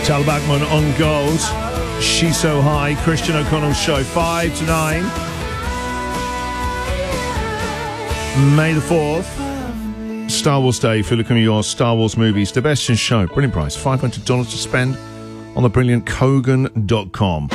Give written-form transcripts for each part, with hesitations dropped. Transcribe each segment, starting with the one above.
Tal Bachman on gold. She's So High. Christian O'Connell's show, 5 to 9. May the 4th. Star Wars Day. If you're looking at your Star Wars movies, the best in show. Brilliant price. $500 to spend on the brilliant Kogan.com.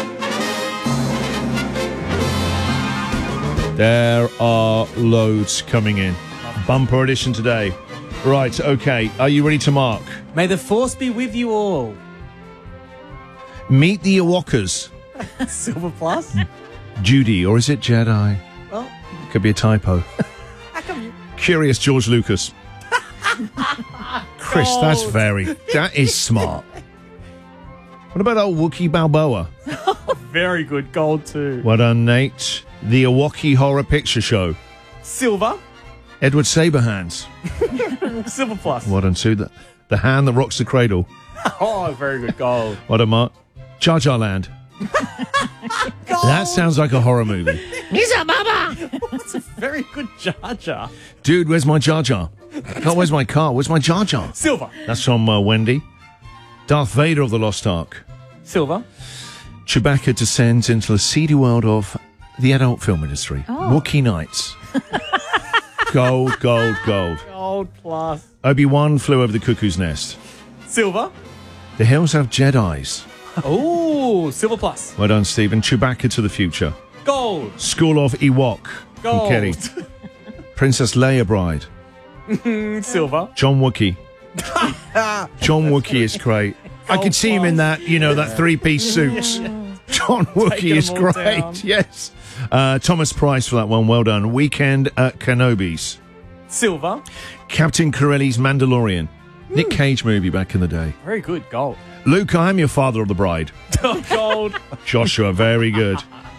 There are loads coming in. Bumper edition today. Right, okay. Are you ready to mark? May the force be with you all. Meet the Ewokas. Silver Plus? Judy, or is it Jedi? Well, Could be a typo. how come you... Curious George Lucas. Chris, that is smart. What about old Wookiee Balboa? Very good. Gold too. Well done, Nate. The Ewokee Horror Picture Show. Silver. Edward Saberhands. Silver Plus. Well done, Sue. The Hand That Rocks the Cradle. Oh, very good. Gold. Well done, Mark. Jar Jar Land. That sounds like a horror movie. He's a mama. That's a very good Jar Jar. Dude, where's my Jar Jar? Oh, where's my car? Where's my Jar Jar? Silver. That's from Wendy. Darth Vader of the Lost Ark. Silver. Chewbacca descends into the seedy world of the adult film industry. Wookiee Nights. Gold, gold, gold. Gold Plus. Obi-Wan flew over the cuckoo's nest. Silver. The hills have Jedis. Oh, Silver Plus. Well done, Stephen. Chewbacca to the future. Gold. School of Ewok. From Gold. Kelly. Princess Leia Bride. Silver. John Wookiee. John Wookiee is great. I could see him in that, that three-piece suit. John Wookiee is them all great. down. Yes. Thomas Price for that one. Well done. Weekend at Kenobi's. Silver. Captain Corelli's Mandalorian. Nick Cage movie back in the day. Very good. Gold. Luke, I am your father of the bride. Gold. Joshua, very good.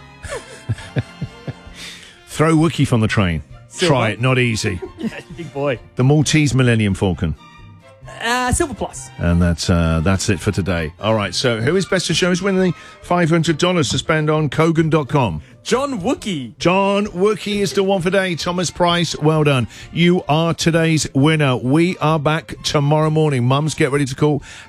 Throw Wookiee from the train. Silver. Try it, not easy. Big boy. The Maltese Millennium Falcon. Silver Plus. And that's it for today. All right, so who is best to show is winning the $500 to spend on Kogan.com. John Wookiee. John Wookiee is the one for today. Thomas Price, well done. You are today's winner. We are back tomorrow morning. Mums, get ready to call